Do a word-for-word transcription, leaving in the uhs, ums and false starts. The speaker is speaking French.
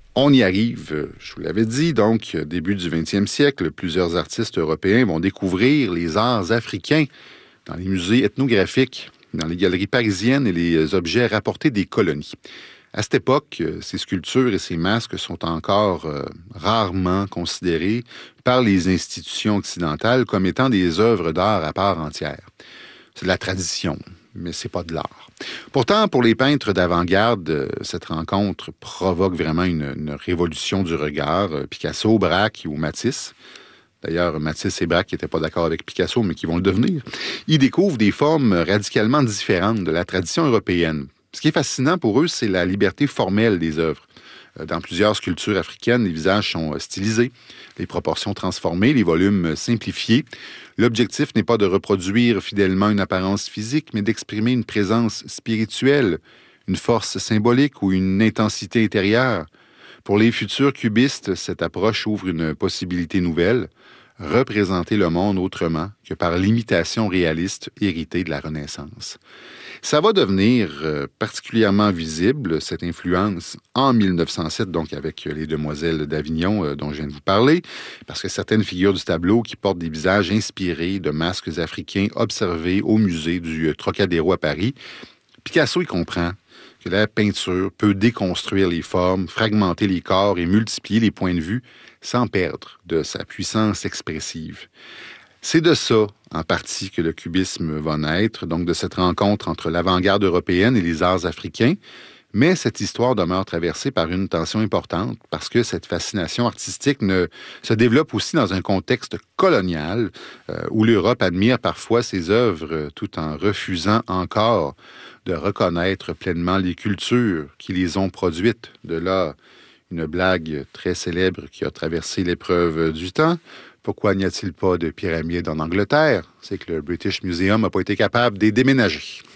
On y arrive, je vous l'avais dit, donc, début du vingtième siècle, plusieurs artistes européens vont découvrir les arts africains dans les musées ethnographiques, dans les galeries parisiennes et les objets rapportés des colonies. À cette époque, ces sculptures et ces masques sont encore euh, rarement considérés par les institutions occidentales comme étant des œuvres d'art à part entière. C'est de la tradition, mais c'est pas de l'art. Pourtant, pour les peintres d'avant-garde, cette rencontre provoque vraiment une, une révolution du regard. Picasso, Braque ou Matisse, d'ailleurs, Matisse et Braque n'étaient pas d'accord avec Picasso, mais qui vont le devenir, ils découvrent des formes radicalement différentes de la tradition européenne. Ce qui est fascinant pour eux, c'est la liberté formelle des œuvres. Dans plusieurs sculptures africaines, les visages sont stylisés, les proportions transformées, les volumes simplifiés. L'objectif n'est pas de reproduire fidèlement une apparence physique, mais d'exprimer une présence spirituelle, une force symbolique ou une intensité intérieure. Pour les futurs cubistes, cette approche ouvre une possibilité nouvelle, représenter le monde autrement que par l'imitation réaliste héritée de la Renaissance. Ça va devenir euh, particulièrement visible, cette influence, en mille neuf cent sept, donc avec les Demoiselles d'Avignon euh, dont je viens de vous parler, parce que certaines figures du tableau qui portent des visages inspirés de masques africains observés au musée du Trocadéro à Paris, Picasso y comprend que la peinture peut déconstruire les formes, fragmenter les corps et multiplier les points de vue sans perdre de sa puissance expressive. C'est de ça, en partie, que le cubisme va naître, donc de cette rencontre entre l'avant-garde européenne et les arts africains. Mais cette histoire demeure traversée par une tension importante parce que cette fascination artistique ne, se développe aussi dans un contexte colonial euh, où l'Europe admire parfois ses œuvres tout en refusant encore de reconnaître pleinement les cultures qui les ont produites. De là, une blague très célèbre qui a traversé l'épreuve du temps. Pourquoi n'y a-t-il pas de pyramides en Angleterre? C'est que le British Museum n'a pas été capable de les déménager.